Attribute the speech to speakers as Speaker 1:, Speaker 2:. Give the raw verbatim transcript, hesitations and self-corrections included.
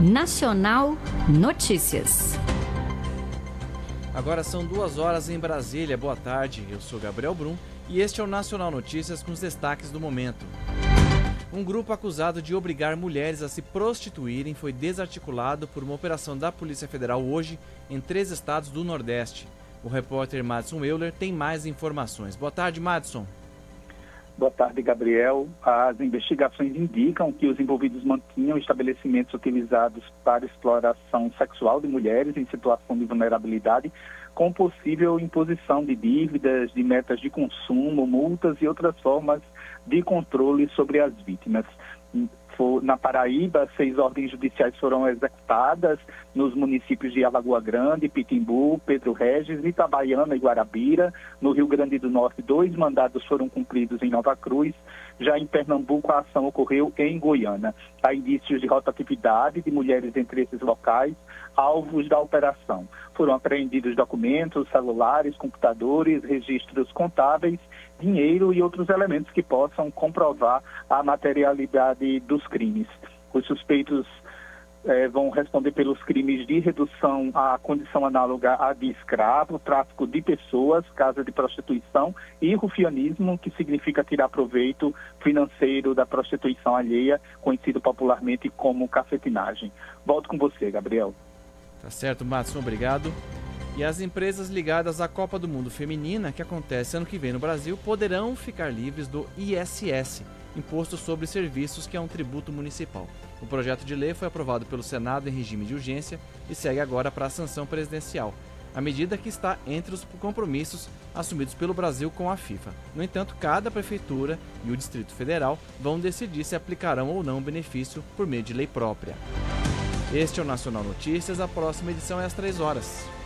Speaker 1: Nacional Notícias.
Speaker 2: Agora são duas horas em Brasília. Boa tarde, eu sou Gabriel Brum e este é o Nacional Notícias com os destaques do momento. Um grupo acusado de obrigar mulheres a se prostituírem foi desarticulado por uma operação da Polícia Federal hoje em três estados do Nordeste. O repórter Madison Euler tem mais informações. Boa tarde, Madison.
Speaker 3: Boa tarde, Gabriel. As investigações indicam que os envolvidos mantinham estabelecimentos utilizados para exploração sexual de mulheres em situação de vulnerabilidade, com possível imposição de dívidas, de metas de consumo, multas e outras formas de controle sobre as vítimas. Na Paraíba, seis ordens judiciais foram executadas nos municípios de Alagoa Grande, Pitimbu, Pedro Regis, Itabaiana e Guarabira. No Rio Grande do Norte, dois mandados foram cumpridos em Nova Cruz. Já em Pernambuco, a ação ocorreu em Goiânia. Há indícios de rotatividade de mulheres entre esses locais, alvos da operação. Foram apreendidos documentos, celulares, computadores, registros contábeis, dinheiro e outros elementos que possam comprovar a materialidade dos crimes. Os suspeitos eh, vão responder pelos crimes de redução à condição análoga à de escravo, tráfico de pessoas, casa de prostituição e rufianismo, que significa tirar proveito financeiro da prostituição alheia, conhecido popularmente como cafetinagem. Volto com você, Gabriel.
Speaker 2: Tá certo, Madison, obrigado. E as empresas ligadas à Copa do Mundo Feminina, que acontece ano que vem no Brasil, poderão ficar livres do I S S, Imposto sobre Serviços, que é um tributo municipal. O projeto de lei foi aprovado pelo Senado em regime de urgência e segue agora para a sanção presidencial. A medida que está entre os compromissos assumidos pelo Brasil com a FIFA. No entanto, cada prefeitura e o Distrito Federal vão decidir se aplicarão ou não o benefício por meio de lei própria. Este é o Nacional Notícias, a próxima edição é às três horas.